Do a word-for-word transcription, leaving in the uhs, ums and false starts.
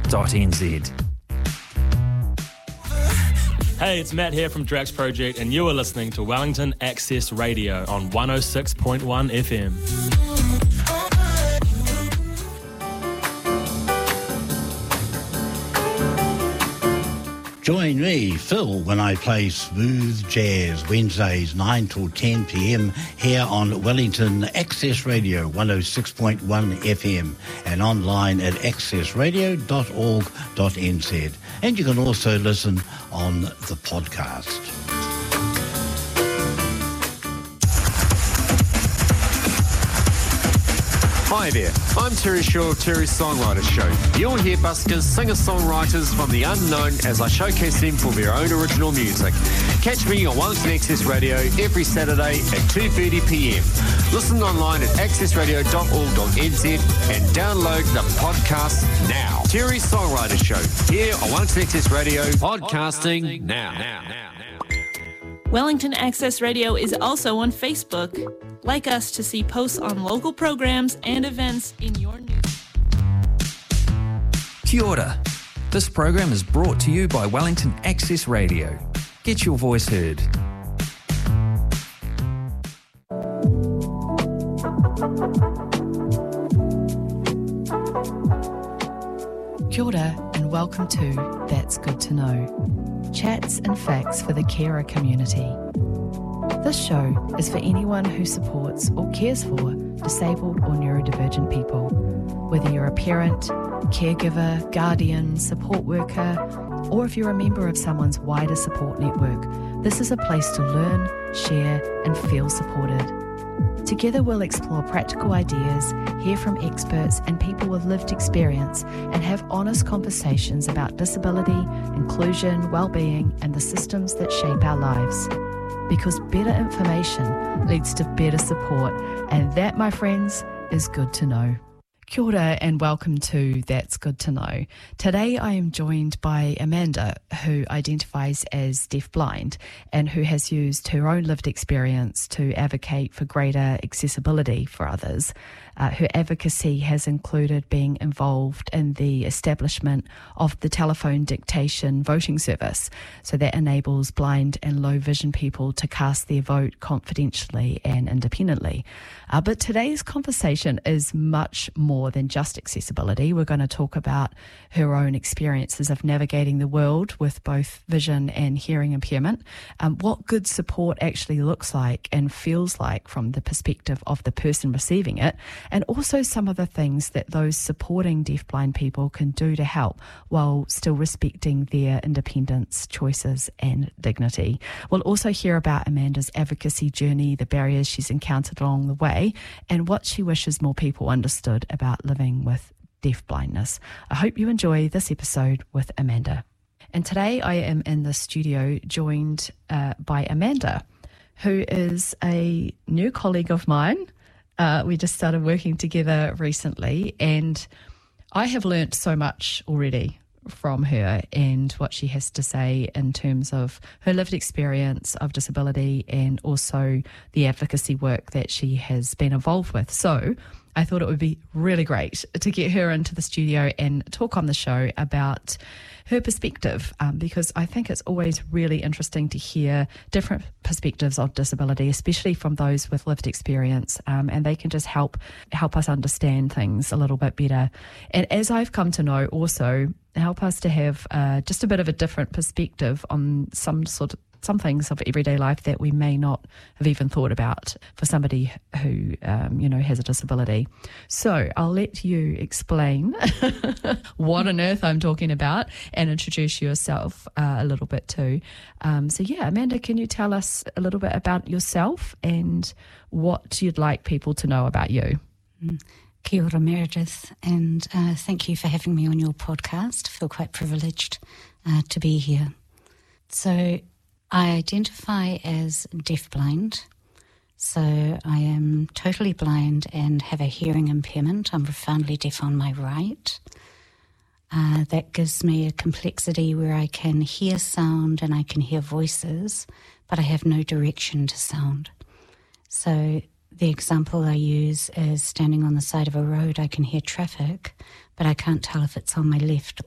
dot n z. Hey, it's Matt here from Drax Project, and you are listening to Wellington Access Radio on one oh six point one F M. Join me, Phil, when I play smooth jazz Wednesdays nine till ten p m here on Wellington Access Radio one oh six point one F M and online at access radio dot org dot n z. And you can also listen on the podcast. Hi there, I'm Terry Shaw of Terry's Songwriter Show. You'll hear buskers, singer-songwriters from the unknown as I showcase them for their own original music. Catch me on Wellington Access Radio every Saturday at two thirty p m. Listen online at access radio dot org dot n z and download the podcast now. Terry's Songwriter Show, here on Wellington Access Radio, podcasting, podcasting now. now, now, now. Wellington Access Radio is also on Facebook. Like us to see posts on local programs and events in your news. Kia ora. This program is brought to you by Wellington Access Radio. Get your voice heard. Kia ora and welcome to That's Good to Know. Chats and facts for the carer community. This show is for anyone who supports or cares for disabled or neurodivergent people. Whether you're a parent, caregiver, guardian, support worker, or if you're a member of someone's wider support network, this is a place to learn, share, and feel supported. Together we'll explore practical ideas, hear from experts and people with lived experience, and have honest conversations about disability, inclusion, well-being, and the systems that shape our lives. Because better information leads to better support, and that, my friends, is good to know. Kia ora and welcome to That's Good to Know. Today I am joined by Amanda, who identifies as deafblind and who has used her own lived experience to advocate for greater accessibility for others. Uh, her advocacy has included being involved in the establishment of the telephone dictation voting service, so that enables blind and low vision people to cast their vote confidentially and independently. Uh, but today's conversation is much more than just accessibility. We're going to talk about her own experiences of navigating the world with both vision and hearing impairment, um, what good support actually looks like and feels like from the perspective of the person receiving it, and also some of the things that those supporting deafblind people can do to help while still respecting their independence, choices and dignity. We'll also hear about Amanda's advocacy journey, the barriers she's encountered along the way, and what she wishes more people understood about living with deafblindness. I hope you enjoy this episode with Amanda. And today I am in the studio joined uh, by Amanda, who is a new colleague of mine. Uh, we just started working together recently, and I have learnt so much already from her and what she has to say in terms of her lived experience of disability and also the advocacy work that she has been involved with. So I thought it would be really great to get her into the studio and talk on the show about her perspective, um, because I think it's always really interesting to hear different perspectives of disability, especially from those with lived experience, um, and they can just help help us understand things a little bit better. And as I've come to know, also help us to have uh, just a bit of a different perspective on some sort of some things of everyday life that we may not have even thought about for somebody who, um, you know, has a disability. So I'll let you explain what on earth I'm talking about and introduce yourself uh, a little bit too. Um, so yeah, Amanda, can you tell us a little bit about yourself and what you'd like people to know about you? Mm. Kia ora, Meredith, and uh, thank you for having me on your podcast. I feel quite privileged uh, to be here. So I identify as deafblind, so I am totally blind and have a hearing impairment. I'm profoundly deaf on my right. Uh, that gives me a complexity where I can hear sound and I can hear voices, but I have no direction to sound. So the example I use is standing on the side of a road. I can hear traffic, but I can't tell if it's on my left